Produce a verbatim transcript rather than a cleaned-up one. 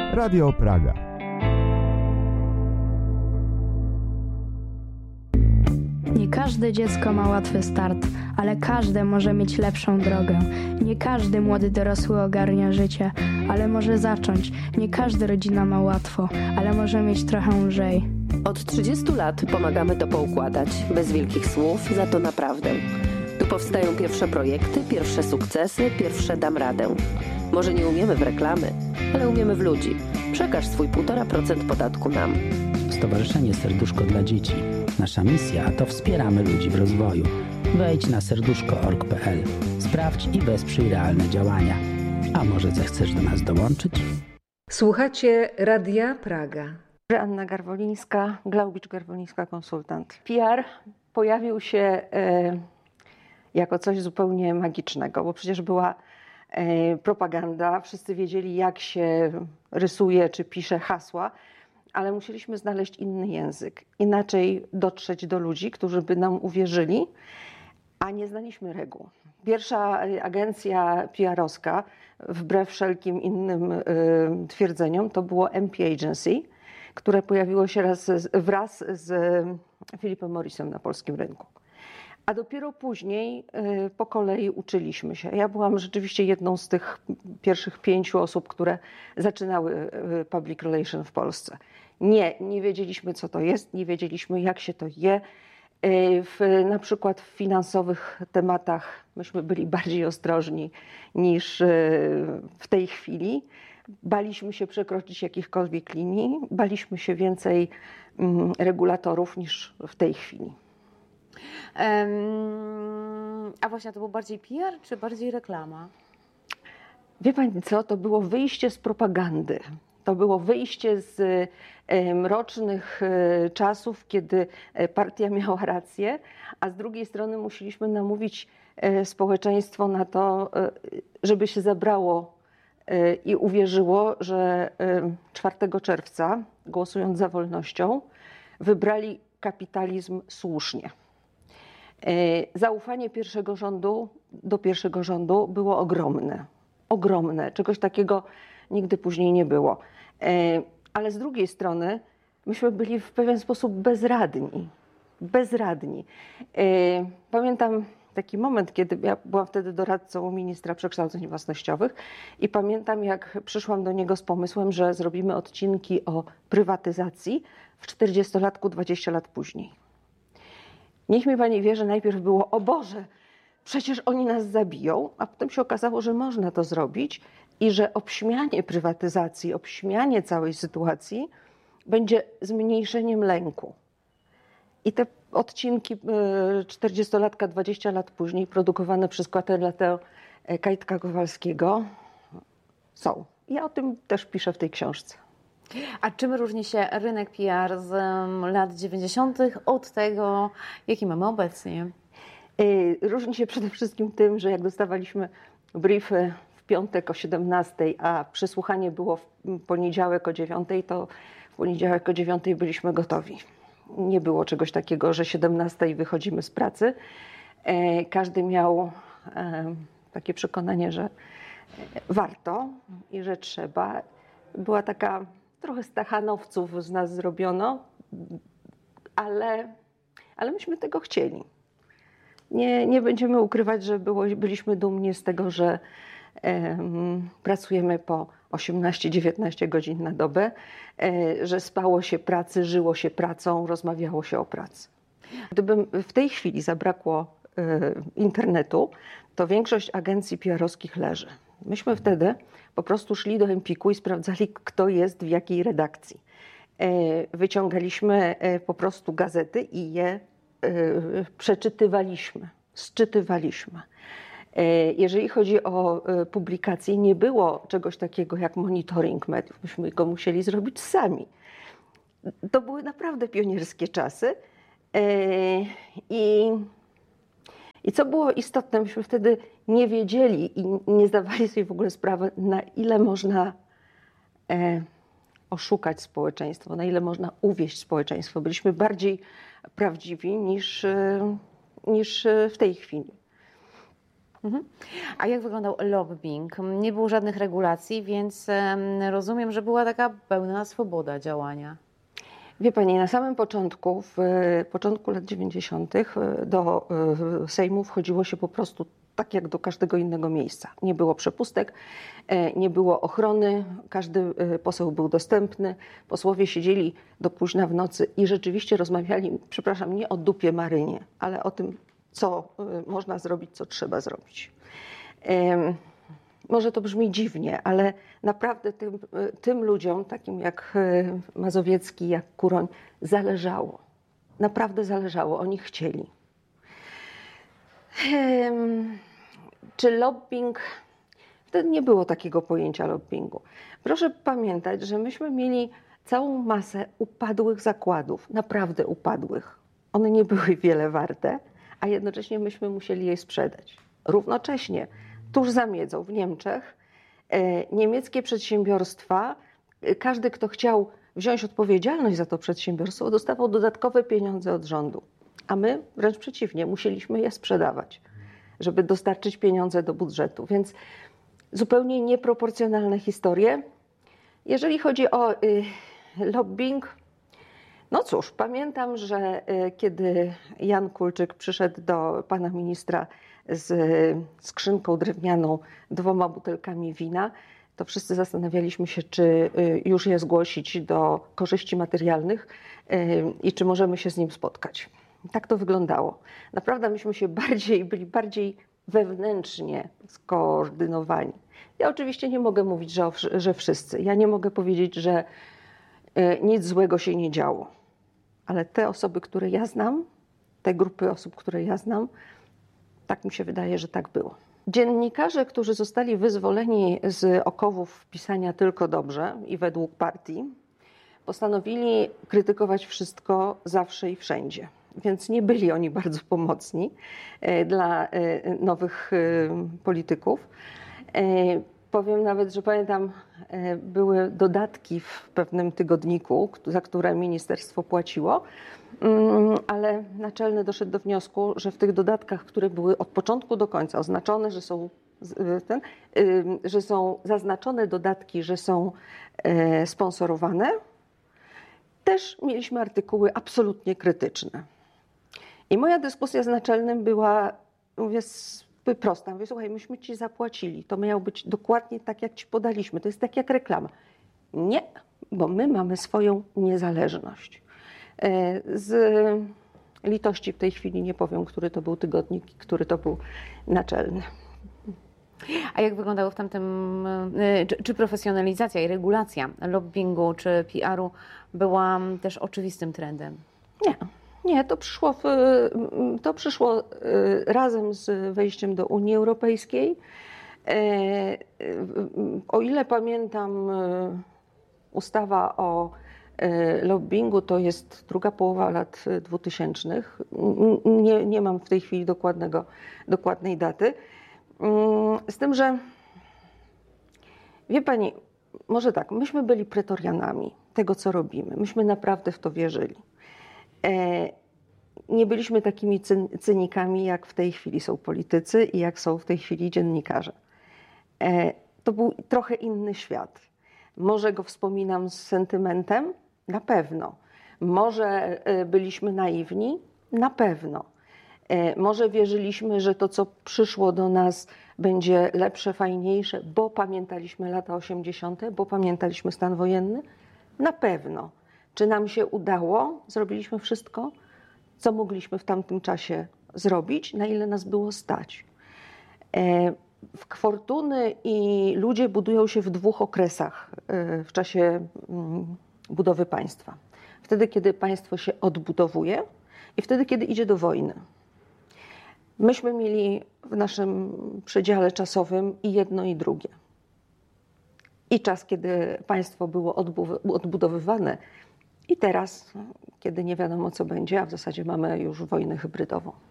Radio Praga. Nie każde dziecko ma łatwy start, ale każde może mieć lepszą drogę. Nie każdy młody dorosły ogarnia życie, ale może zacząć. Nie każda rodzina ma łatwo, ale może mieć trochę lżej. Od trzydziestu lat pomagamy to poukładać. Bez wielkich słów, za to naprawdę. Tu powstają pierwsze projekty, pierwsze sukcesy, pierwsze dam radę. Może nie umiemy w reklamy, ale umiemy w ludzi. Przekaż swój półtora procent podatku nam. Stowarzyszenie Serduszko dla Dzieci. Nasza misja to wspieramy ludzi w rozwoju. Wejdź na serduszko kropka org kropka pe el. Sprawdź i wesprzyj realne działania. A może zechcesz do nas dołączyć? Słuchacie Radia Praga. Anna Garwolińska, Glaubicz Garwolińska, konsultant. P R pojawił się e, jako coś zupełnie magicznego, bo przecież była e, propaganda, wszyscy wiedzieli, jak się rysuje czy pisze hasła, ale musieliśmy znaleźć inny język, inaczej dotrzeć do ludzi, którzy by nam uwierzyli, a nie znaliśmy reguł. Pierwsza agencja P R-owska, wbrew wszelkim innym y, twierdzeniom, to było M P Agency, które pojawiło się raz z, wraz z Philipem Morrisem na polskim rynku. A dopiero później y, po kolei uczyliśmy się. Ja byłam rzeczywiście jedną z tych pierwszych pięciu osób, które zaczynały y, public relation w Polsce. Nie, nie wiedzieliśmy, co to jest, nie wiedzieliśmy, jak się to je. W, na przykład w finansowych tematach myśmy byli bardziej ostrożni niż w tej chwili. Baliśmy się przekroczyć jakichkolwiek linii, baliśmy się więcej mm, regulatorów niż w tej chwili. Um, a właśnie, to był bardziej P R czy bardziej reklama? Wie pani co, to było wyjście z propagandy. To było wyjście z e, mrocznych e, czasów, kiedy partia miała rację, a z drugiej strony musieliśmy namówić e, społeczeństwo na to, e, żeby się zabrało e, i uwierzyło, że e, czwartego czerwca, głosując za wolnością, wybrali kapitalizm słusznie. E, zaufanie pierwszego rządu do pierwszego rządu było ogromne. Ogromne. Czegoś takiego nigdy później nie było. Ale z drugiej strony myśmy byli w pewien sposób bezradni. Bezradni. Pamiętam taki moment, kiedy ja byłam wtedy doradcą ministra przekształceń własnościowych i pamiętam, jak przyszłam do niego z pomysłem, że zrobimy odcinki o prywatyzacji w czterdziestolatku dwadzieścia lat później. Niech mi pani wie, że najpierw było: o Boże, przecież oni nas zabiją, a potem się okazało, że można to zrobić i że obśmianie prywatyzacji, obśmianie całej sytuacji będzie zmniejszeniem lęku. I te odcinki czterdziestolatka dwadzieścia lat później, produkowane przez Quaternatę Kajtka Kowalskiego, są. Ja o tym też piszę w tej książce. A czym różni się rynek P R z lat dziewięćdziesiątych od tego, jaki mamy obecnie? Różni się przede wszystkim tym, że jak dostawaliśmy briefy w piątek o siedemnastej, a przesłuchanie było w poniedziałek o dziewiątej, to w poniedziałek o dziewiątej byliśmy gotowi. Nie było czegoś takiego, że siedemnastej wychodzimy z pracy. Każdy miał takie przekonanie, że warto i że trzeba. Była taka, trochę stachanowców z nas zrobiono, ale, ale myśmy tego chcieli. Nie, nie będziemy ukrywać, że było, byliśmy dumni z tego, że um, pracujemy po osiemnaście dziewiętnaście godzin na dobę, e, że spało się pracy, żyło się pracą, rozmawiało się o pracy. Gdyby w tej chwili zabrakło e, internetu, to większość agencji P R-owskich leży. Myśmy wtedy po prostu szli do Empiku i sprawdzali, kto jest w jakiej redakcji. E, wyciągaliśmy e, po prostu gazety i je przeczytywaliśmy, sczytywaliśmy. Jeżeli chodzi o publikacje, nie było czegoś takiego jak monitoring mediów. Myśmy go musieli zrobić sami. To były naprawdę pionierskie czasy. I, i co było istotne, myśmy wtedy nie wiedzieli i nie zdawali sobie w ogóle sprawy, na ile można oszukać społeczeństwo, na ile można uwieść społeczeństwo. Byliśmy bardziej prawdziwi niż, niż w tej chwili. Mhm. A jak wyglądał lobbying? Nie było żadnych regulacji, więc em, rozumiem, że była taka pełna swoboda działania. Wie pani, na samym początku, w e, początku lat dziewięćdziesiątych e, do e, Sejmu wchodziło się po prostu tak jak do każdego innego miejsca. Nie było przepustek, e, nie było ochrony, każdy e, poseł był dostępny, posłowie siedzieli do późna w nocy i rzeczywiście rozmawiali, przepraszam, nie o dupie Marynie, ale o tym, co e, można zrobić, co trzeba zrobić. E, Może to brzmi dziwnie, ale naprawdę tym, tym ludziom, takim jak Mazowiecki, jak Kuroń, zależało. Naprawdę zależało, oni chcieli. Ehm, czy lobbying? Wtedy nie było takiego pojęcia lobbingu. Proszę pamiętać, że myśmy mieli całą masę upadłych zakładów, naprawdę upadłych. One nie były wiele warte, a jednocześnie myśmy musieli je sprzedać. Równocześnie tuż za miedzą w Niemczech e, niemieckie przedsiębiorstwa, e, każdy, kto chciał wziąć odpowiedzialność za to przedsiębiorstwo, dostawał dodatkowe pieniądze od rządu. A my wręcz przeciwnie, musieliśmy je sprzedawać, żeby dostarczyć pieniądze do budżetu. Więc zupełnie nieproporcjonalne historie. Jeżeli chodzi o y, lobbying, no cóż, pamiętam, że y, kiedy Jan Kulczyk przyszedł do pana ministra z skrzynką drewnianą, dwoma butelkami wina, to wszyscy zastanawialiśmy się, czy już je zgłosić do korzyści materialnych i czy możemy się z nim spotkać. Tak to wyglądało. Naprawdę myśmy się bardziej, byli bardziej wewnętrznie skoordynowani. Ja oczywiście nie mogę mówić, że, że wszyscy. Ja nie mogę powiedzieć, że nic złego się nie działo. Ale te osoby, które ja znam, te grupy osób, które ja znam, tak mi się wydaje, że tak było. Dziennikarze, którzy zostali wyzwoleni z okowów pisania tylko dobrze i według partii, postanowili krytykować wszystko zawsze i wszędzie. Więc nie byli oni bardzo pomocni dla nowych polityków. Powiem nawet, że pamiętam, były dodatki w pewnym tygodniku, za które ministerstwo płaciło, ale naczelny doszedł do wniosku, że w tych dodatkach, które były od początku do końca oznaczone, że są, ten, że są zaznaczone dodatki, że są sponsorowane, też mieliśmy artykuły absolutnie krytyczne. I moja dyskusja z naczelnym była, mówię, prosta. Mówię, słuchaj, myśmy ci zapłacili, to miało być dokładnie tak, jak ci podaliśmy. To jest tak jak reklama. Nie, bo my mamy swoją niezależność. Z litości w tej chwili nie powiem, który to był tygodnik, który to był naczelny. A jak wyglądało w tamtym, czy, czy profesjonalizacja i regulacja lobbingu czy P R-u była też oczywistym trendem? Nie. Nie, to przyszło, w, to przyszło razem z wejściem do Unii Europejskiej. O ile pamiętam, ustawa o lobbingu to jest druga połowa lat dwutysięcznych. Nie, nie mam w tej chwili dokładnego, dokładnej daty. Z tym, że wie pani, może tak, myśmy byli pretorianami tego, co robimy. Myśmy naprawdę w to wierzyli. Nie byliśmy takimi cynikami, jak w tej chwili są politycy i jak są w tej chwili dziennikarze. To był trochę inny świat. Może go wspominam z sentymentem? Na pewno. Może byliśmy naiwni? Na pewno. Może wierzyliśmy, że to, co przyszło do nas, będzie lepsze, fajniejsze, bo pamiętaliśmy lata osiemdziesiąte, bo pamiętaliśmy stan wojenny? Na pewno. Czy nam się udało? Zrobiliśmy wszystko, co mogliśmy w tamtym czasie zrobić, na ile nas było stać. Fortuny i ludzie budują się w dwóch okresach w czasie budowy państwa. Wtedy, kiedy państwo się odbudowuje i wtedy, kiedy idzie do wojny. Myśmy mieli w naszym przedziale czasowym i jedno, i drugie. I czas, kiedy państwo było odbudowywane, i teraz, kiedy nie wiadomo, co będzie, a w zasadzie mamy już wojnę hybrydową.